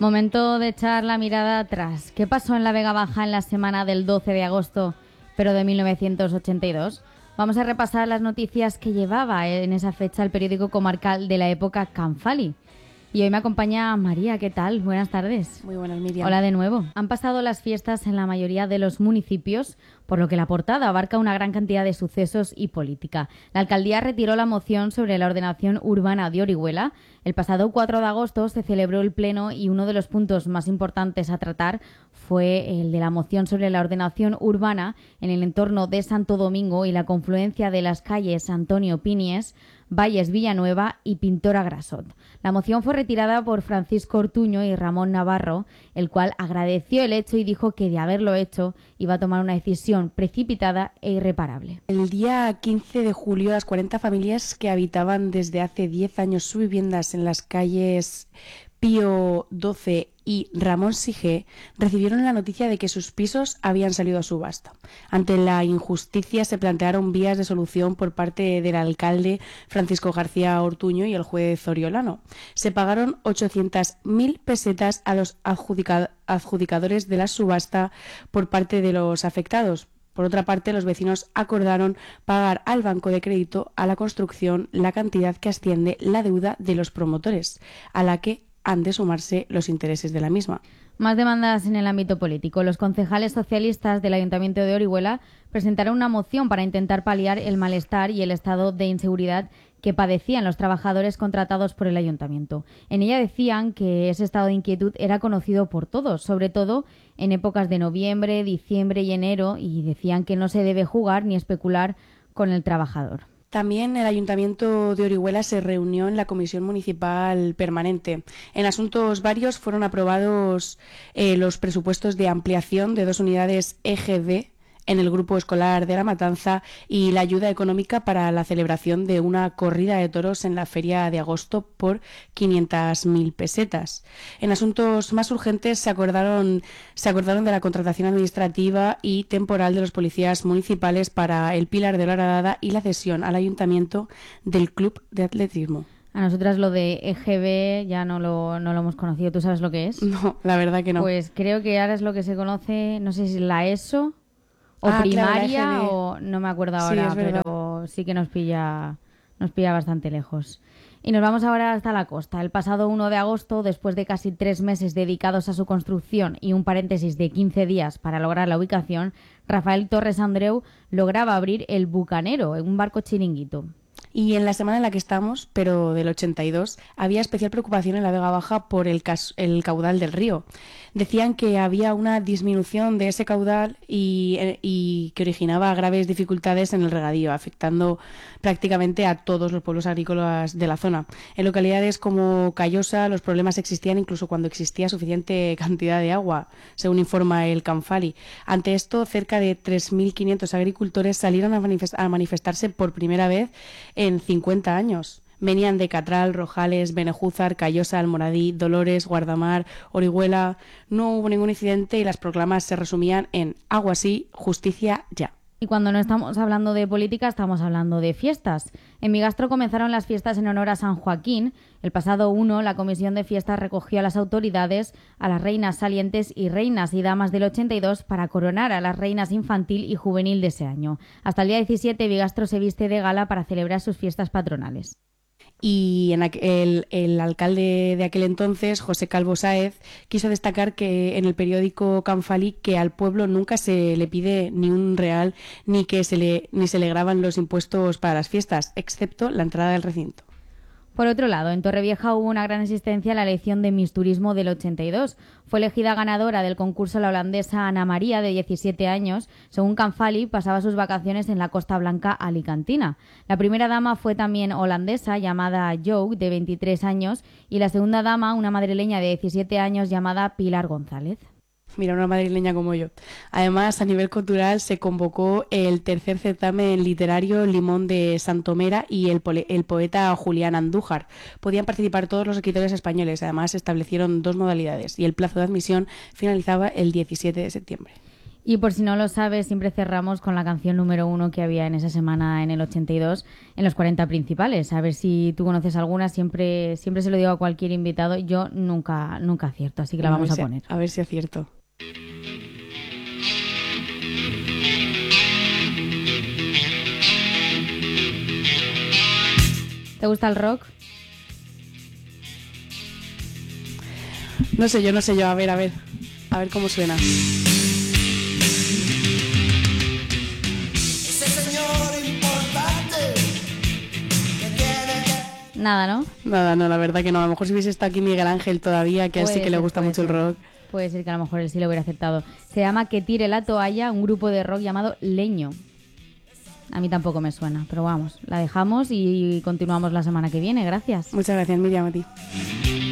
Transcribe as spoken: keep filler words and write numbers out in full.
Momento de echar la mirada atrás. ¿Qué pasó en la Vega Baja en la semana del doce de agosto, pero de mil novecientos ochenta y dos? Vamos a repasar las noticias que llevaba en esa fecha el periódico comarcal de la época Canfali. Y hoy me acompaña María, ¿qué tal? Buenas tardes. Muy buenas, Miriam. Hola de nuevo. Han pasado las fiestas en la mayoría de los municipios, por lo que la portada abarca una gran cantidad de sucesos y política. La alcaldía retiró la moción sobre la ordenación urbana de Orihuela. El pasado cuatro de agosto se celebró el pleno y uno de los puntos más importantes a tratar fue el de la moción sobre la ordenación urbana en el entorno de Santo Domingo y la confluencia de las calles Antonio Pinies, Valles Villanueva y Pintora Grasot. La moción fue retirada por Francisco Ortuño y Ramón Navarro, el cual agradeció el hecho y dijo que de haberlo hecho iba a tomar una decisión precipitada e irreparable. El día quince de julio, las cuarenta familias que habitaban desde hace diez años sus viviendas en las calles Pío doce y Ramón Sige recibieron la noticia de que sus pisos habían salido a subasta. Ante la injusticia se plantearon vías de solución por parte del alcalde Francisco García Ortuño y el juez Oriolano. Se pagaron ochocientas mil pesetas a los adjudica- adjudicadores de la subasta por parte de los afectados. Por otra parte, los vecinos acordaron pagar al banco de crédito a la construcción la cantidad que asciende la deuda de los promotores, a la que han de sumarse los intereses de la misma. Más demandas en el ámbito político. Los concejales socialistas del Ayuntamiento de Orihuela presentaron una moción para intentar paliar el malestar y el estado de inseguridad que padecían los trabajadores contratados por el Ayuntamiento. En ella decían que ese estado de inquietud era conocido por todos, sobre todo en épocas de noviembre, diciembre y enero, y decían que no se debe jugar ni especular con el trabajador. También el Ayuntamiento de Orihuela se reunió en la Comisión Municipal Permanente. En asuntos varios fueron aprobados eh, los presupuestos de ampliación de dos unidades E G B en el grupo escolar de La Matanza y la ayuda económica para la celebración de una corrida de toros en la feria de agosto por quinientas mil pesetas. En asuntos más urgentes se acordaron, se acordaron de la contratación administrativa y temporal de los policías municipales para el Pilar de la Horadada y la cesión al ayuntamiento del club de atletismo. A nosotras lo de E G B ya no lo, no lo hemos conocido. ¿Tú sabes lo que es? No, la verdad que no. Pues creo que ahora es lo que se conoce, no sé si la ESO o ah, primaria claro, o no me acuerdo ahora, sí, pero sí que nos pilla, nos pilla bastante lejos. Y nos vamos ahora hasta la costa. El pasado uno de agosto, después de casi tres meses dedicados a su construcción y un paréntesis de quince días para lograr la ubicación, Rafael Torres Andreu lograba abrir el Bucanero, un barco chiringuito. Y en la semana en la que estamos, pero del ochenta y dos, había especial preocupación en la Vega Baja por el, cas- el caudal del río. Decían que había una disminución de ese caudal y, y que originaba graves dificultades en el regadío, afectando prácticamente a todos los pueblos agrícolas de la zona. En localidades como Callosa los problemas existían incluso cuando existía suficiente cantidad de agua, según informa el Canfali. Ante esto, cerca de tres mil quinientos agricultores salieron a, manifest- a manifestarse por primera vez en cincuenta años. Venían de Catral, Rojales, Benejúzar, Callosa, Almoradí, Dolores, Guardamar, Orihuela. No hubo ningún incidente y las proclamas se resumían en agua sí, justicia ya. Y cuando no estamos hablando de política, estamos hablando de fiestas. En Migastro comenzaron las fiestas en honor a San Joaquín. El pasado uno, la Comisión de Fiestas recogió a las autoridades, a las reinas salientes y reinas y damas del ochenta y dos para coronar a las reinas infantil y juvenil de ese año. Hasta el día diecisiete, Migastro se viste de gala para celebrar sus fiestas patronales. Y en aquel, el alcalde de aquel entonces, José Calvo Sáez, quiso destacar que en el periódico Canfali que al pueblo nunca se le pide ni un real ni que se le ni se le graban los impuestos para las fiestas, excepto la entrada del recinto. Por otro lado, en Torrevieja hubo una gran asistencia a la elección de Miss Turismo del ochenta y dos. Fue elegida ganadora del concurso la holandesa Ana María, de diecisiete años. Según Canfali, pasaba sus vacaciones en la Costa Blanca alicantina. La primera dama fue también holandesa, llamada Joke, de veintitrés años, y la segunda dama, una madrileña de diecisiete años, llamada Pilar González. Mira, una madrileña como yo. Además, a nivel cultural se convocó el tercer certamen literario Limón de Santomera y el, pole- el poeta Julián Andújar. Podían participar todos los escritores españoles. Además, se establecieron dos modalidades y el plazo de admisión finalizaba el diecisiete de septiembre. Y por si no lo sabes, siempre cerramos con la canción número uno que había en esa semana en el ochenta y dos, en los cuarenta principales. A ver si tú conoces alguna, siempre, siempre se lo digo a cualquier invitado. Yo nunca, nunca acierto, así que la vamos a, a poner. A ver si acierto. ¿Te gusta el rock? No sé yo, no sé yo. A ver, a ver. A ver cómo suena. Nada, ¿no? Nada, no, la verdad que no. A lo mejor si hubiese estado aquí Miguel Ángel todavía, que a él sí que le gusta mucho el rock. Puede ser que a lo mejor él sí lo hubiera aceptado. Se llama Que tire la toalla, un grupo de rock llamado Leño. A mí tampoco me suena, pero vamos, la dejamos y continuamos la semana que viene. Gracias. Muchas gracias, Miriam, a ti.